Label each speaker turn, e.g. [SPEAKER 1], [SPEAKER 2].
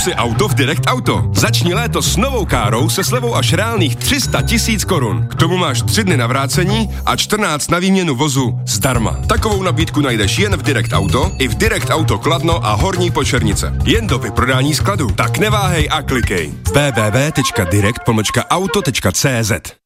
[SPEAKER 1] si auto v Direct Auto. Začni léto s novou károu se slevou až reálných 300 000 korun. K tomu máš 3 dny na vrácení a 14 na výměnu vozu zdarma. Takovou nabídku najdeš jen v Direct Auto i v Direct Auto Kladno a Horní Počernice. Jen do vyprodání skladu. Tak neváhej a klikej. www.direct-auto.cz